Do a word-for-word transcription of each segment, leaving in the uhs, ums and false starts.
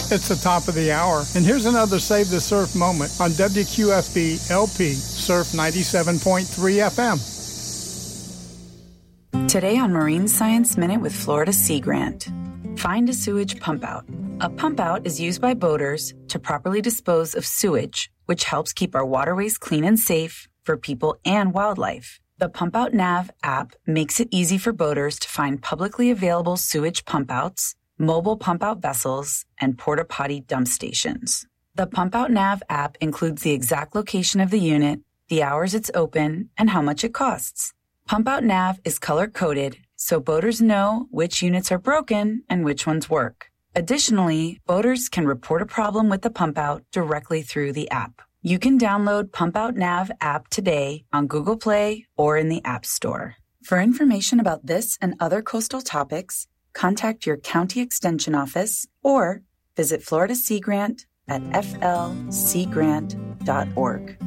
It's the top of the hour, and here's another Save the Surf moment on W Q F B L P Surf ninety-seven point three F M. Today on Marine Science Minute with Florida Sea Grant. Find a sewage pump out. A pump out is used by boaters to properly dispose of sewage, which helps keep our waterways clean and safe for people and wildlife. The Pump Out Nav app makes it easy for boaters to find publicly available sewage pump outs, mobile pump out vessels, and porta potty dump stations. The Pump Out Nav app includes the exact location of the unit, the hours it's open, and how much it costs. Pump Out Nav is color-coded, so boaters know which units are broken and which ones work. Additionally, boaters can report a problem with the pump out directly through the app. You can download Pump Out Nav app today on Google Play or in the App Store. For information about this and other coastal topics, contact your county extension office or visit Florida Sea Grant at f l sea grant dot org.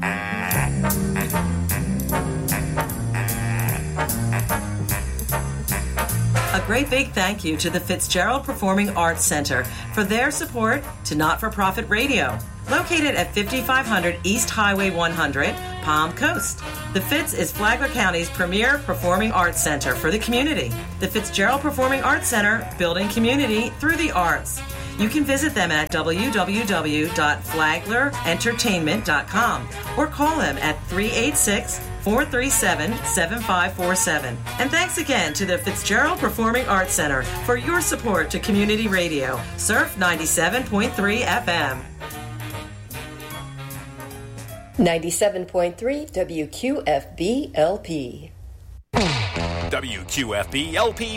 A great big thank you to the Fitzgerald Performing Arts Center for their support to Not-for-Profit Radio, located at fifty-five hundred East Highway one hundred, Palm Coast. The Fitz is Flagler County's premier performing arts center for the community. The Fitzgerald Performing Arts Center, building community through the arts. You can visit them at w w w dot flagler entertainment dot com or call them at three eight six, four three seven, seven five four seven. And thanks again to the Fitzgerald Performing Arts Center for your support to community radio, Surf ninety-seven point three F M. ninety-seven point three W Q F B L P. W Q F B L P